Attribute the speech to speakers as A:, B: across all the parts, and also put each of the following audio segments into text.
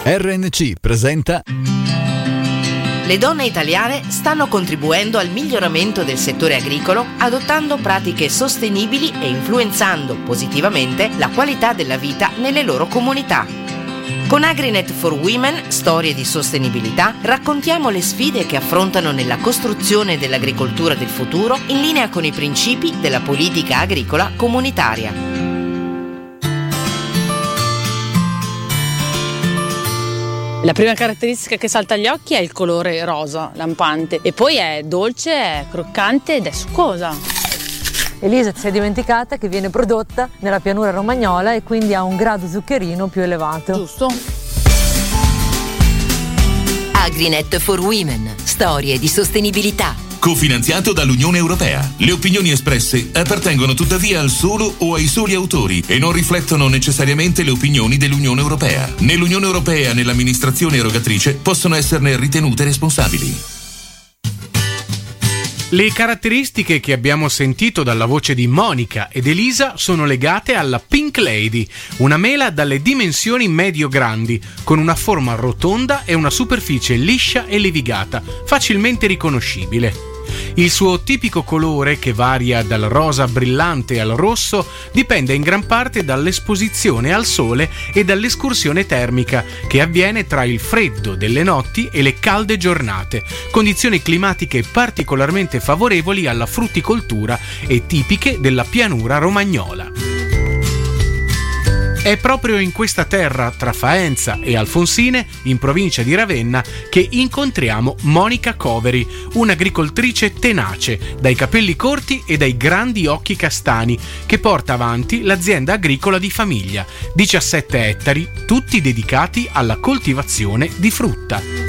A: RNC presenta.
B: Le donne italiane stanno contribuendo al miglioramento del settore agricolo adottando pratiche sostenibili e influenzando positivamente la qualità della vita nelle loro comunità. Con Agrinet for Women, storie di sostenibilità, raccontiamo le sfide che affrontano nella costruzione dell'agricoltura del futuro in linea con i principi della politica agricola comunitaria.
C: La prima caratteristica che salta agli occhi è il colore rosa, lampante, e poi è dolce, è croccante ed è succosa.
D: Elisa, ti sei dimenticata che viene prodotta nella pianura romagnola e quindi ha un grado zuccherino più elevato.
C: Giusto.
E: Agrinet for Women, storie di sostenibilità.
F: Cofinanziato dall'Unione Europea. Le opinioni espresse appartengono tuttavia al solo o ai soli autori e non riflettono necessariamente le opinioni dell'Unione Europea. Nell'Unione Europea e nell'amministrazione erogatrice possono esserne ritenute responsabili.
G: Le caratteristiche che abbiamo sentito dalla voce di Monica ed Elisa sono legate alla Pink Lady, una mela dalle dimensioni medio-grandi, con una forma rotonda e una superficie liscia e levigata, facilmente riconoscibile. Il suo tipico colore, che varia dal rosa brillante al rosso, dipende in gran parte dall'esposizione al sole e dall'escursione termica che avviene tra il freddo delle notti e le calde giornate, condizioni climatiche particolarmente favorevoli alla frutticoltura e tipiche della pianura romagnola. È proprio in questa terra, tra Faenza e Alfonsine, in provincia di Ravenna, che incontriamo Monica Coveri, un'agricoltrice tenace, dai capelli corti e dai grandi occhi castani, che porta avanti l'azienda agricola di famiglia, 17 ettari, tutti dedicati alla coltivazione di frutta.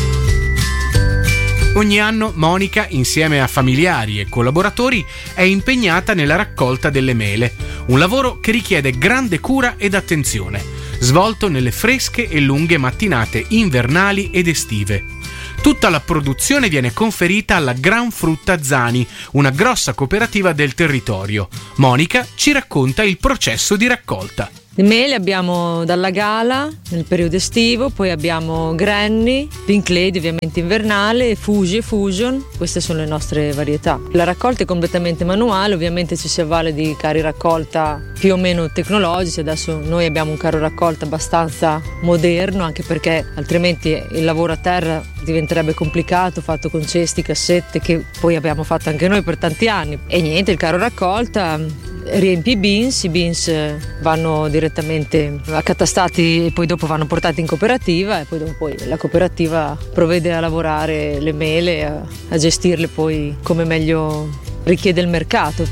G: Ogni anno Monica, insieme a familiari e collaboratori, è impegnata nella raccolta delle mele, un lavoro che richiede grande cura ed attenzione, svolto nelle fresche e lunghe mattinate invernali ed estive. Tutta la produzione viene conferita alla Gran Frutta Zani, una grossa cooperativa del territorio. Monica ci racconta il processo di raccolta.
D: Le mele abbiamo dalla Gala nel periodo estivo, poi abbiamo Granny, Pink Lady ovviamente invernale, Fuji e Fusion, queste sono le nostre varietà. La raccolta è completamente manuale, ovviamente ci si avvale di carri raccolta più o meno tecnologici, adesso noi abbiamo un carro raccolta abbastanza moderno, anche perché altrimenti il lavoro a terra diventerebbe complicato, fatto con cesti, cassette, che poi abbiamo fatto anche noi per tanti anni. E niente, il carro raccolta riempie i beans vanno direttamente accatastati e poi dopo vanno portati in cooperativa e poi la cooperativa provvede a lavorare le mele, a gestirle poi come meglio richiede il mercato.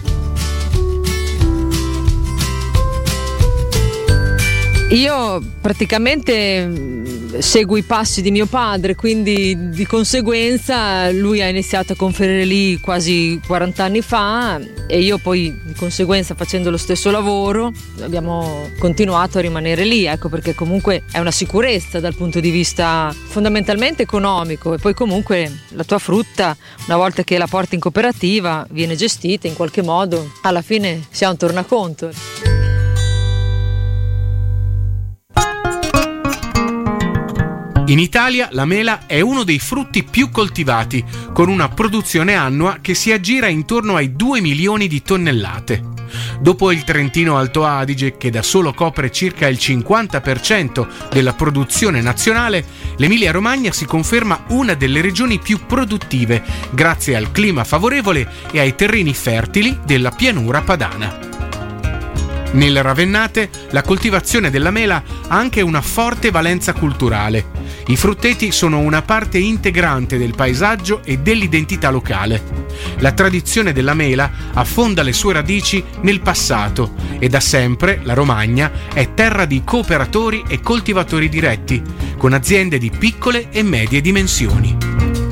D: Io praticamente seguo i passi di mio padre, quindi di conseguenza lui ha iniziato a conferire lì quasi 40 anni fa e io poi di conseguenza, facendo lo stesso lavoro, abbiamo continuato a rimanere lì, ecco, perché comunque è una sicurezza dal punto di vista fondamentalmente economico e poi comunque la tua frutta, una volta che la porti in cooperativa, viene gestita in qualche modo, alla fine si ha un tornaconto.
G: In Italia la mela è uno dei frutti più coltivati, con una produzione annua che si aggira intorno ai 2 milioni di tonnellate. Dopo il Trentino Alto Adige, che da solo copre circa il 50% della produzione nazionale, l'Emilia Romagna si conferma una delle regioni più produttive, grazie al clima favorevole e ai terreni fertili della pianura padana. Nel Ravennate la coltivazione della mela ha anche una forte valenza culturale. I frutteti sono una parte integrante del paesaggio e dell'identità locale. La tradizione della mela affonda le sue radici nel passato e da sempre la Romagna è terra di cooperatori e coltivatori diretti, con aziende di piccole e medie dimensioni.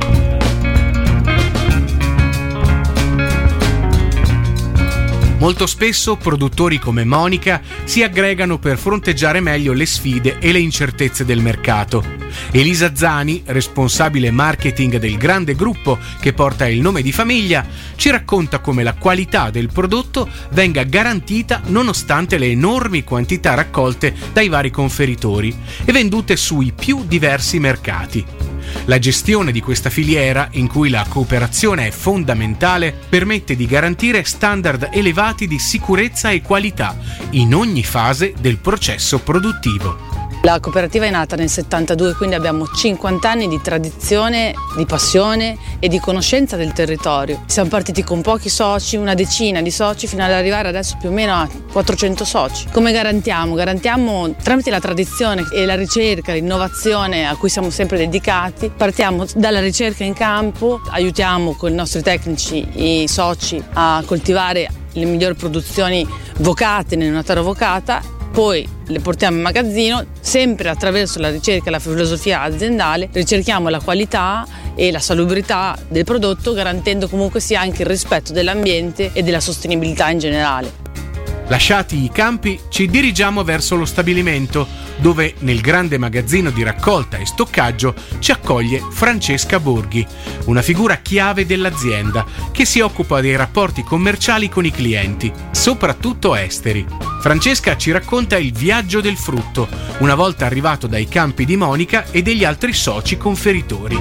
G: Molto spesso produttori come Monica si aggregano per fronteggiare meglio le sfide e le incertezze del mercato. Elisa Zani, responsabile marketing del grande gruppo che porta il nome di famiglia, ci racconta come la qualità del prodotto venga garantita nonostante le enormi quantità raccolte dai vari conferitori e vendute sui più diversi mercati. La gestione di questa filiera, in cui la cooperazione è fondamentale, permette di garantire standard elevati di sicurezza e qualità in ogni fase del processo produttivo.
C: La cooperativa è nata nel 72, quindi abbiamo 50 anni di tradizione, di passione e di conoscenza del territorio. Siamo partiti con pochi soci, una decina di soci, fino ad arrivare adesso più o meno a 400 soci. Come garantiamo? Garantiamo tramite la tradizione e la ricerca, l'innovazione a cui siamo sempre dedicati. Partiamo dalla ricerca in campo, aiutiamo con i nostri tecnici i soci a coltivare le migliori produzioni vocate nella terra vocata. Poi le portiamo in magazzino, sempre attraverso la ricerca e la filosofia aziendale, ricerchiamo la qualità e la salubrità del prodotto, garantendo comunque sia anche il rispetto dell'ambiente e della sostenibilità in generale.
G: Lasciati i campi, ci dirigiamo verso lo stabilimento, dove nel grande magazzino di raccolta e stoccaggio ci accoglie Francesca Borghi, una figura chiave dell'azienda che si occupa dei rapporti commerciali con i clienti, soprattutto esteri. Francesca ci racconta il viaggio del frutto, una volta arrivato dai campi di Monica e degli altri soci conferitori.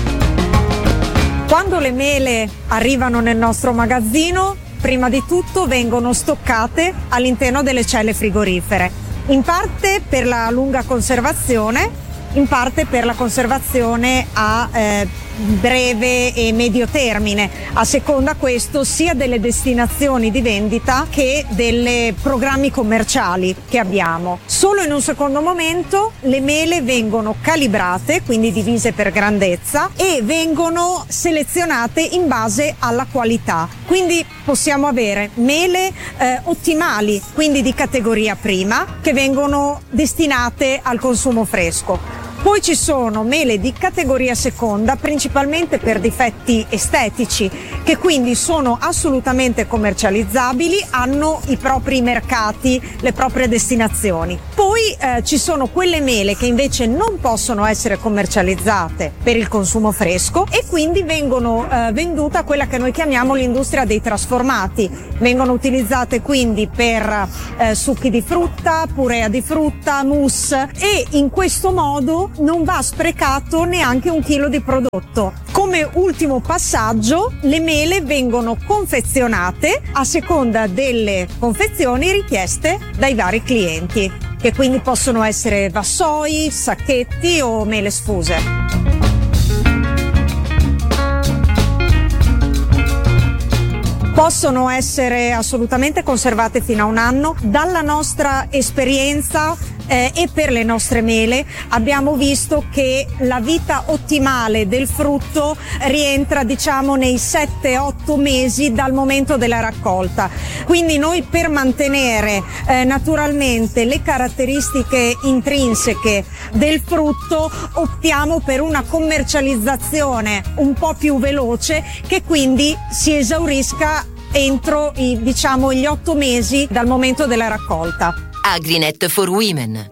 H: Quando le mele arrivano nel nostro magazzino, prima di tutto vengono stoccate all'interno delle celle frigorifere, in parte per la lunga conservazione, in parte per la conservazione a breve e medio termine, a seconda questo sia delle destinazioni di vendita che dei programmi commerciali che abbiamo. Solo in un secondo momento le mele vengono calibrate, quindi divise per grandezza, e vengono selezionate in base alla qualità. Quindi possiamo avere mele ottimali, quindi di categoria prima, che vengono destinate al consumo fresco. Poi ci sono mele di categoria seconda, principalmente per difetti estetici, che quindi sono assolutamente commercializzabili, hanno i propri mercati, le proprie destinazioni. Poi ci sono quelle mele che invece non possono essere commercializzate per il consumo fresco e quindi vengono vendute a quella che noi chiamiamo l'industria dei trasformati. Vengono utilizzate quindi per succhi di frutta, purea di frutta, mousse, e in questo modo non va sprecato neanche un chilo di prodotto. Come ultimo passaggio, le mele vengono confezionate a seconda delle confezioni richieste dai vari clienti, che quindi possono essere vassoi, sacchetti o mele sfuse. Possono essere assolutamente conservate fino a un anno. Dalla nostra esperienza e per le nostre mele abbiamo visto che la vita ottimale del frutto rientra nei 7-8 mesi dal momento della raccolta. Quindi noi, per mantenere naturalmente le caratteristiche intrinseche del frutto, optiamo per una commercializzazione un po' più veloce, che quindi si esaurisca entro gli 8 mesi dal momento della raccolta.
E: Agrinet for Women.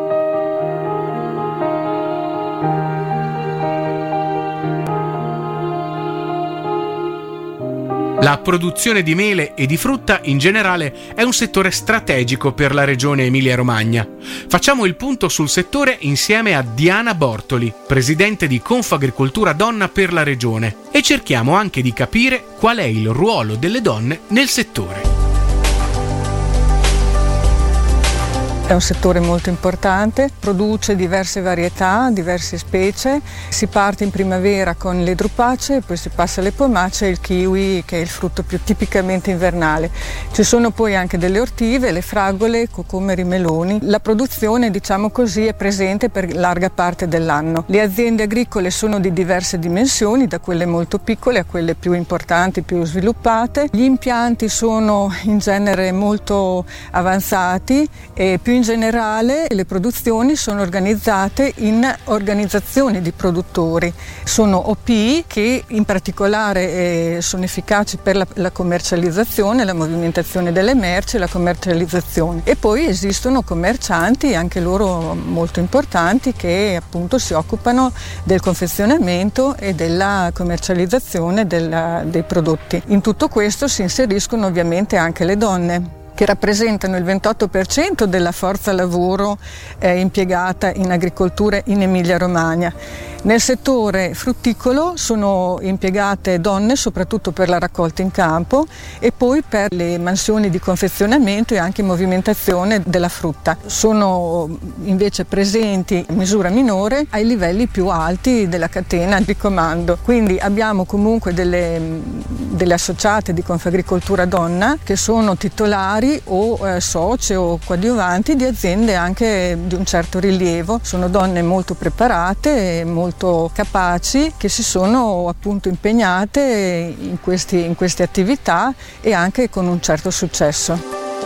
G: La produzione di mele e di frutta in generale è un settore strategico per la regione Emilia-Romagna. Facciamo il punto sul settore insieme a Diana Bortoli, presidente di Confagricoltura Donna per la regione, e cerchiamo anche di capire qual è il ruolo delle donne nel settore.
I: È un settore molto importante, produce diverse varietà, diverse specie. Si parte in primavera con le drupacee, poi si passa alle pomacee e il kiwi, che è il frutto più tipicamente invernale. Ci sono poi anche delle ortive, le fragole, cocomeri, meloni. La produzione, è presente per larga parte dell'anno. Le aziende agricole sono di diverse dimensioni, da quelle molto piccole a quelle più importanti, più sviluppate. Gli impianti sono in genere molto avanzati e più in In generale le produzioni sono organizzate in organizzazioni di produttori, sono OP che in particolare sono efficaci per la commercializzazione, la movimentazione delle merci e la commercializzazione, e poi esistono commercianti anche loro molto importanti che appunto si occupano del confezionamento e della commercializzazione dei prodotti. In tutto questo si inseriscono ovviamente anche le donne, che rappresentano il 28% della forza lavoro impiegata in agricoltura in Emilia-Romagna. Nel settore frutticolo sono impiegate donne soprattutto per la raccolta in campo e poi per le mansioni di confezionamento e anche movimentazione della frutta. Sono invece presenti in misura minore ai livelli più alti della catena di comando. Quindi abbiamo comunque delle associate di Confagricoltura Donna che sono titolari o socie o coadiuvanti di aziende anche di un certo rilievo. Sono donne molto preparate e molto capaci che si sono appunto impegnate in queste attività e anche con un certo successo.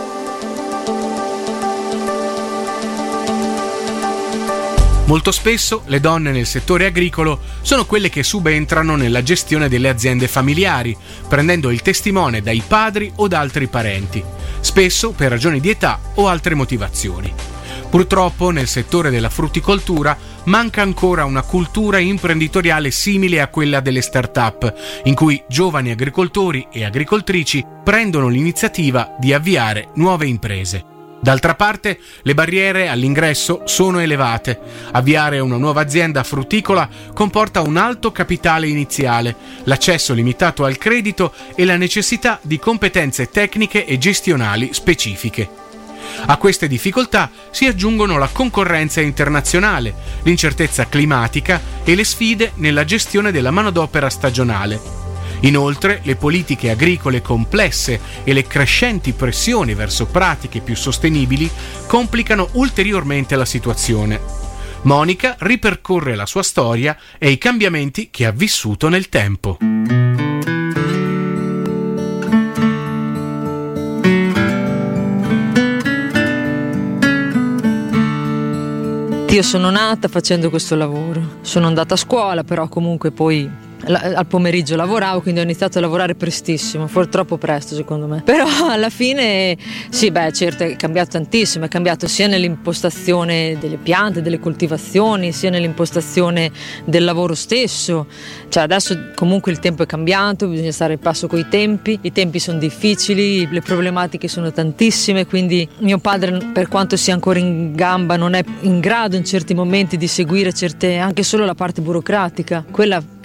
G: Molto spesso le donne nel settore agricolo sono quelle che subentrano nella gestione delle aziende familiari, prendendo il testimone dai padri o da altri parenti, spesso per ragioni di età o altre motivazioni. Purtroppo nel settore della frutticoltura manca ancora una cultura imprenditoriale simile a quella delle start-up, in cui giovani agricoltori e agricoltrici prendono l'iniziativa di avviare nuove imprese. D'altra parte, le barriere all'ingresso sono elevate. Avviare una nuova azienda frutticola comporta un alto capitale iniziale, l'accesso limitato al credito e la necessità di competenze tecniche e gestionali specifiche. A queste difficoltà si aggiungono la concorrenza internazionale, l'incertezza climatica e le sfide nella gestione della manodopera stagionale. Inoltre, le politiche agricole complesse e le crescenti pressioni verso pratiche più sostenibili complicano ulteriormente la situazione. Monica ripercorre la sua storia e i cambiamenti che ha vissuto nel tempo.
D: Io sono nata facendo questo lavoro, sono andata a scuola, però comunque poi al pomeriggio lavoravo, quindi ho iniziato a lavorare prestissimo, forse troppo presto secondo me, però alla fine sì, certo è cambiato tantissimo, è cambiato sia nell'impostazione delle piante, delle coltivazioni, sia nell'impostazione del lavoro stesso. Cioè adesso comunque il tempo è cambiato, bisogna stare al passo coi tempi, i tempi sono difficili, le problematiche sono tantissime, quindi mio padre, per quanto sia ancora in gamba, non è in grado in certi momenti di seguire anche solo la parte burocratica, quella